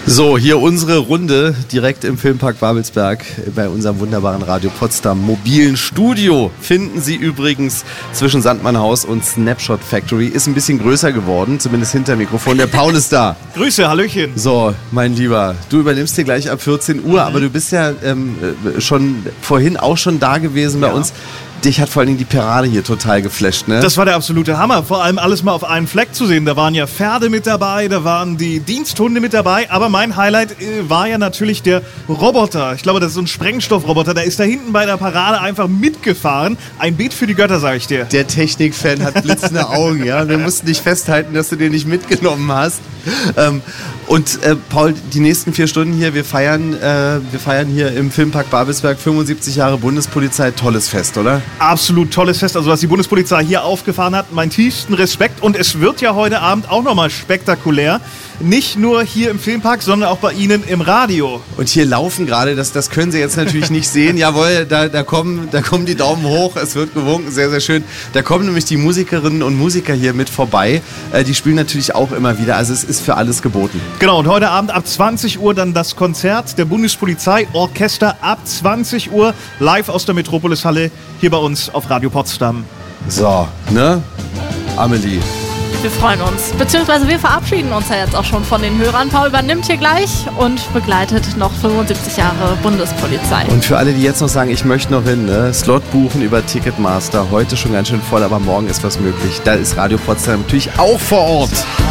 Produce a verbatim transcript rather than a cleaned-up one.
So, hier unsere Runde direkt im Filmpark Babelsberg bei unserem wunderbaren Radio Potsdam mobilen Studio. Finden Sie übrigens zwischen Sandmannhaus und Snapshot Factory. Ist ein bisschen größer geworden, zumindest hinter dem Mikrofon. Der Paul ist da. Grüße, Hallöchen. So, mein Lieber, du übernimmst hier gleich ab vierzehn Uhr, mhm. aber du bist ja ähm, schon vorhin auch schon da gewesen bei ja. uns. Dich hat vor allen Dingen die Parade hier total geflasht, ne? Das war der absolute Hammer. Vor allem alles mal auf einen Fleck zu sehen. Da waren ja Pferde mit dabei, da waren die Diensthunde mit dabei. Aber mein Highlight äh, war ja natürlich der Roboter. Ich glaube, das ist so ein Sprengstoffroboter. Der ist da hinten bei der Parade einfach mitgefahren. Ein Beet für die Götter, sag ich dir. Der Technikfan hat blitzende Augen, ja. Wir mussten dich festhalten, dass du den nicht mitgenommen hast. Ähm, und äh, Paul, die nächsten vier Stunden hier, wir feiern, äh, wir feiern hier im Filmpark Babelsberg fünfundsiebzig Jahre Bundespolizei. Tolles Fest, oder? Absolut tolles Fest. Also was die Bundespolizei hier aufgefahren hat, meinen tiefsten Respekt. Und es wird ja heute Abend auch nochmal spektakulär. Nicht nur hier im Filmpark, sondern auch bei Ihnen im Radio. Und hier laufen gerade, das, das können Sie jetzt natürlich nicht sehen. Jawohl, da, da, kommen, da kommen die Daumen hoch, es wird gewunken, sehr, sehr schön. Da kommen nämlich die Musikerinnen und Musiker hier mit vorbei. Äh, die spielen natürlich auch immer wieder, also es ist für alles geboten. Genau, und heute Abend ab zwanzig Uhr dann das Konzert der Bundespolizei Orchester ab zwanzig Uhr live aus der Metropolis-Halle hier bei uns auf Radio Potsdam. So, ne? Amelie. Wir freuen uns, beziehungsweise wir verabschieden uns ja jetzt auch schon von den Hörern. Paul übernimmt hier gleich und begleitet noch fünfundsiebzig Jahre Bundespolizei. Und für alle, die jetzt noch sagen, ich möchte noch hin, ne? Slot buchen über Ticketmaster. Heute schon ganz schön voll, aber morgen ist was möglich. Da ist Radio Potsdam natürlich auch vor Ort.